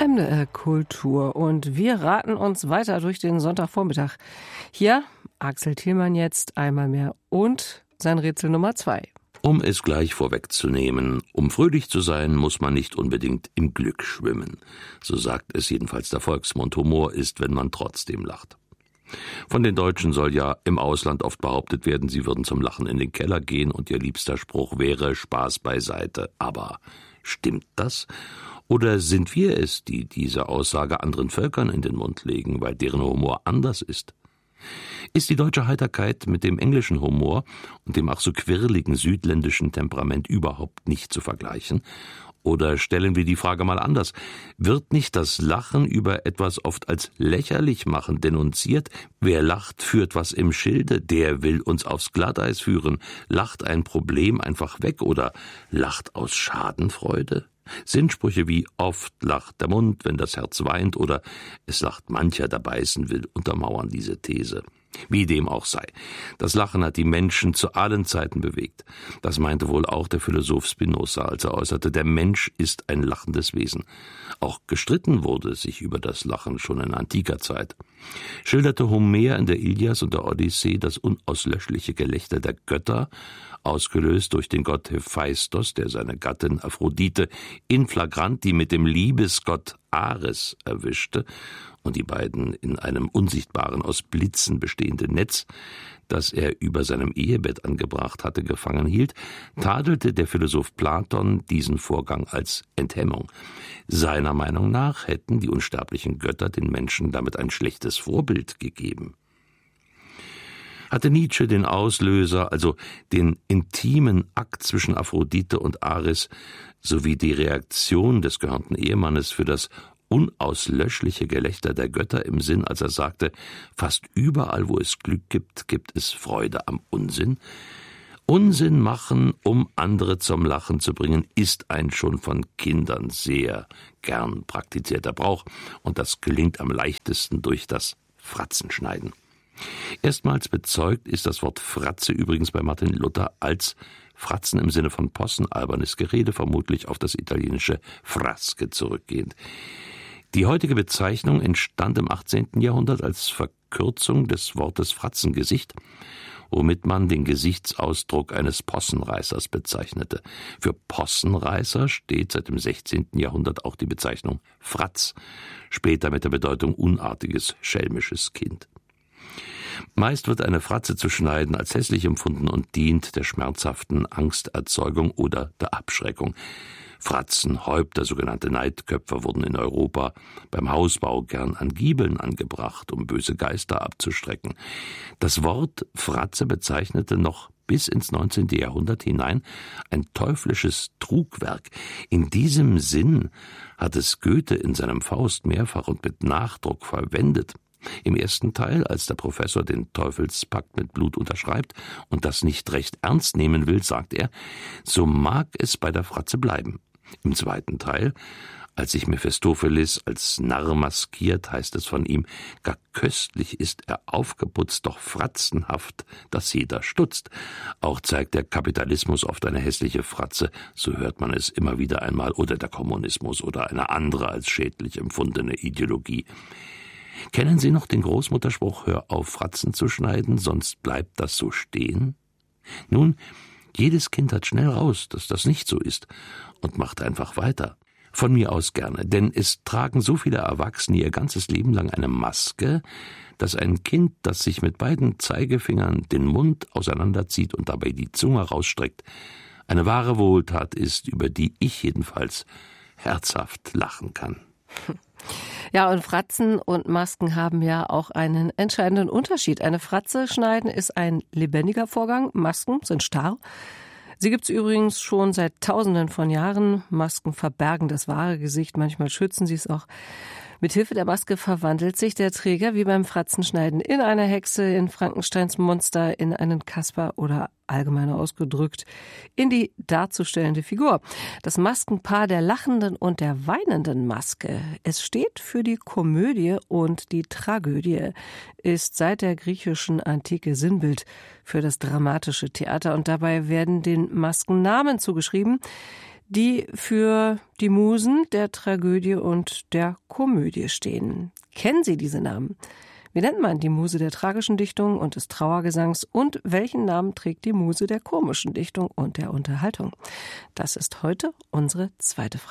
MDR Kultur und wir raten uns weiter durch den Sonntagvormittag. Hier Axel Thielmann jetzt einmal mehr und sein Rätsel Nummer 2. Um es gleich vorwegzunehmen, um fröhlich zu sein, muss man nicht unbedingt im Glück schwimmen. So sagt es jedenfalls der Volksmund. Humor ist, wenn man trotzdem lacht. Von den Deutschen soll ja im Ausland oft behauptet werden, sie würden zum Lachen in den Keller gehen und ihr liebster Spruch wäre Spaß beiseite. Aber stimmt das? Oder sind wir es, die diese Aussage anderen Völkern in den Mund legen, weil deren Humor anders ist? Ist die deutsche Heiterkeit mit dem englischen Humor und dem ach so quirligen südländischen Temperament überhaupt nicht zu vergleichen? Oder stellen wir die Frage mal anders: Wird nicht das Lachen über etwas oft als lächerlich machen denunziert? Wer lacht, führt was im Schilde, der will uns aufs Glatteis führen. Lacht ein Problem einfach weg oder lacht aus Schadenfreude? Sinnsprüche wie oft lacht der Mund, wenn das Herz weint oder es lacht mancher, der beißen will, untermauern diese These. Wie dem auch sei. Das Lachen hat die Menschen zu allen Zeiten bewegt. Das meinte wohl auch der Philosoph Spinoza, als er äußerte, der Mensch ist ein lachendes Wesen. Auch gestritten wurde sich über das Lachen schon in antiker Zeit. Schilderte Homer in der Ilias und der Odyssee das unauslöschliche Gelächter der Götter, ausgelöst durch den Gott Hephaistos, der seine Gattin Aphrodite in flagranti mit dem Liebesgott Ares erwischte und die beiden in einem unsichtbaren, aus Blitzen bestehenden Netz, das er über seinem Ehebett angebracht hatte, gefangen hielt, tadelte der Philosoph Platon diesen Vorgang als Enthemmung. Seiner Meinung nach hätten die unsterblichen Götter den Menschen damit ein schlechtes Vorbild gegeben. Hatte Nietzsche den Auslöser, also den intimen Akt zwischen Aphrodite und Ares, sowie die Reaktion des gehörnten Ehemannes für das unauslöschliche Gelächter der Götter im Sinn, als er sagte, fast überall, wo es Glück gibt, gibt es Freude am Unsinn? Unsinn machen, um andere zum Lachen zu bringen, ist ein schon von Kindern sehr gern praktizierter Brauch, und das gelingt am leichtesten durch das Fratzenschneiden. Erstmals bezeugt ist das Wort Fratze übrigens bei Martin Luther als Fratzen im Sinne von Possen, albernes Gerede, vermutlich auf das italienische Frasche zurückgehend. Die heutige Bezeichnung entstand im 18. Jahrhundert als Verkürzung des Wortes Fratzengesicht, womit man den Gesichtsausdruck eines Possenreißers bezeichnete. Für Possenreißer steht seit dem 16. Jahrhundert auch die Bezeichnung Fratz, später mit der Bedeutung unartiges, schelmisches Kind. Meist wird eine Fratze zu schneiden als hässlich empfunden und dient der schmerzhaften Angsterzeugung oder der Abschreckung. Fratzenhäupter, sogenannte Neidköpfe, wurden in Europa beim Hausbau gern an Giebeln angebracht, um böse Geister abzustrecken. Das Wort Fratze bezeichnete noch bis ins 19. Jahrhundert hinein ein teuflisches Trugwerk. In diesem Sinn hat es Goethe in seinem Faust mehrfach und mit Nachdruck verwendet. Im ersten Teil, als der Professor den Teufelspakt mit Blut unterschreibt und das nicht recht ernst nehmen will, sagt er, so mag es bei der Fratze bleiben. Im zweiten Teil, als sich Mephistopheles als Narr maskiert, heißt es von ihm, gar köstlich ist er aufgeputzt, doch fratzenhaft, dass jeder stutzt. Auch zeigt der Kapitalismus oft eine hässliche Fratze, so hört man es immer wieder einmal, oder der Kommunismus oder eine andere als schädlich empfundene Ideologie. Kennen Sie noch den Großmutterspruch, hör auf, Fratzen zu schneiden, sonst bleibt das so stehen? Nun, jedes Kind hat schnell raus, dass das nicht so ist und macht einfach weiter. Von mir aus gerne, denn es tragen so viele Erwachsene ihr ganzes Leben lang eine Maske, dass ein Kind, das sich mit beiden Zeigefingern den Mund auseinanderzieht und dabei die Zunge rausstreckt, eine wahre Wohltat ist, über die ich jedenfalls herzhaft lachen kann. Ja, und Fratzen und Masken haben ja auch einen entscheidenden Unterschied. Eine Fratze schneiden ist ein lebendiger Vorgang, Masken sind starr. Sie gibt's übrigens schon seit Tausenden von Jahren. Masken verbergen das wahre Gesicht, manchmal schützen sie es auch. Mithilfe der Maske verwandelt sich der Träger wie beim Fratzenschneiden in eine Hexe, in Frankensteins Monster, in einen Kasper oder allgemeiner ausgedrückt in die darzustellende Figur. Das Maskenpaar der lachenden und der weinenden Maske. Es steht für die Komödie und die Tragödie, ist seit der griechischen Antike Sinnbild für das dramatische Theater und dabei werden den Masken Namen zugeschrieben, die für die Musen der Tragödie und der Komödie stehen. Kennen Sie diese Namen? Wie nennt man die Muse der tragischen Dichtung und des Trauergesangs und welchen Namen trägt die Muse der komischen Dichtung und der Unterhaltung? Das ist heute unsere zweite Frage.